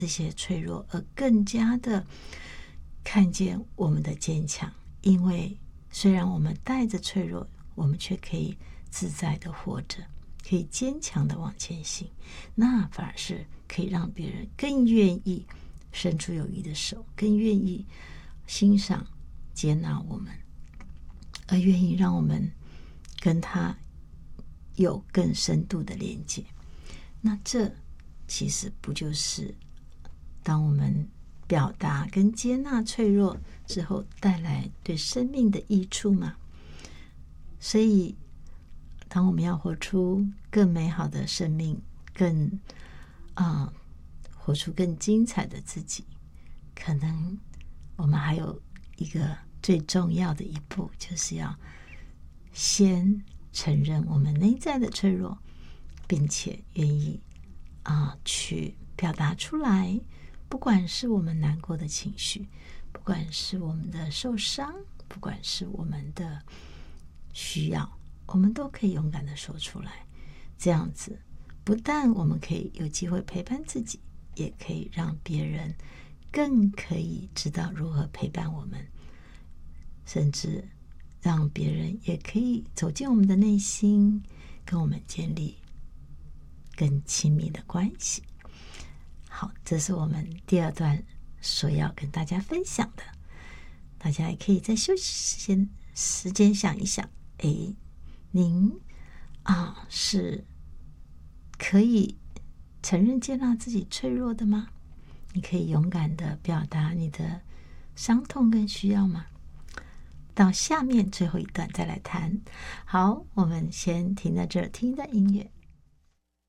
这些脆弱，而更加的看见我们的坚强。因为虽然我们带着脆弱，我们却可以自在的活着，可以坚强的往前行，那反而是可以让别人更愿意伸出友谊的手，更愿意欣赏接纳我们，而愿意让我们跟他有更深度的连接。那这其实不就是当我们表达跟接纳脆弱之后带来对生命的益处吗？所以当我们要活出更美好的生命，活出更精彩的自己，可能我们还有一个最重要的一步，就是要先承认我们内在的脆弱，并且愿意去表达出来。不管是我们难过的情绪，不管是我们的受伤，不管是我们的需要，我们都可以勇敢的说出来。这样子不但我们可以有机会陪伴自己，也可以让别人更可以知道如何陪伴我们，甚至让别人也可以走进我们的内心，跟我们建立更亲密的关系。好，这是我们第二段所要跟大家分享的。大家也可以在休息时间想一想，您是可以承认接纳自己脆弱的吗？你可以勇敢的表达你的伤痛跟需要吗？到下面最后一段再来谈。好，我们先停在这儿，听一段音乐。